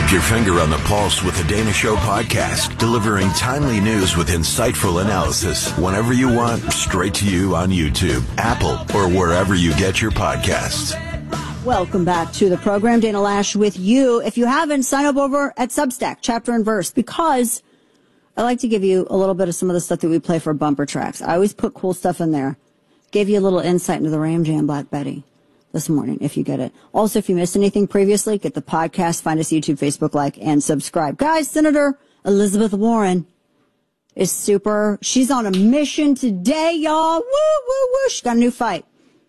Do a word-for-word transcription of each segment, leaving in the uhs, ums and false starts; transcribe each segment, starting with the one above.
Keep your finger on the pulse with the Dana Show podcast, delivering timely news with insightful analysis whenever you want, straight to you on YouTube, Apple, or wherever you get your podcasts. Welcome back to the program. Dana Loesch with you. If you haven't, sign up over at Substack, Chapter and Verse, because I like to give you a little bit of some of the stuff that we play for bumper tracks. I always put cool stuff in there. Gave you a little insight into the Ram Jam Black Betty this morning, if you get it. Also, if you missed anything previously, get the podcast, find us YouTube, Facebook, like, and subscribe. Guys, Senator Elizabeth Warren is super. She's on a mission today, y'all. Woo, woo, woo. She got a new fight.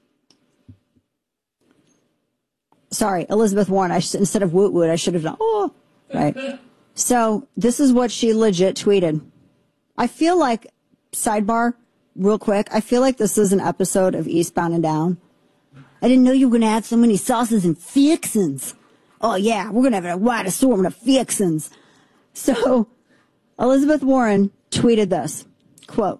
Sorry, Elizabeth Warren. I sh- instead of woot woot, I should have done, oh, right. So this is what she legit tweeted. I feel like, sidebar, real quick, I feel like this is an episode of Eastbound and Down. I didn't know you were going to add so many sauces and fixins. Oh, yeah, we're going to have a wide assortment of fixins. So Elizabeth Warren tweeted this, quote,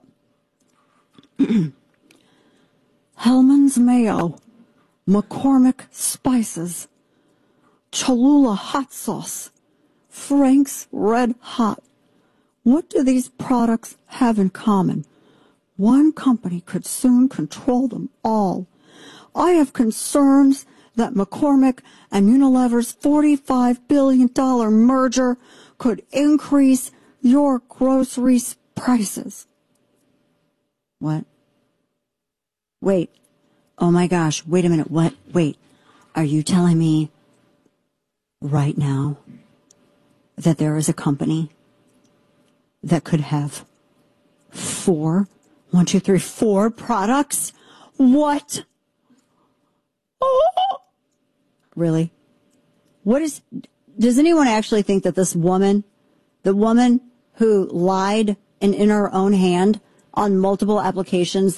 Hellman's Mayo, McCormick Spices, Cholula Hot Sauce, Frank's Red Hot. What do these products have in common? One company could soon control them all. I have concerns that McCormick and Unilever's forty-five billion dollars merger could increase your groceries prices. What? Wait. Oh my gosh. Wait a minute. What? Wait. Are you telling me right now that there is a company that could have four, one, two, three, four products? What? Oh. Really? What is, does anyone actually think that this woman, the woman who lied and in her own hand on multiple applications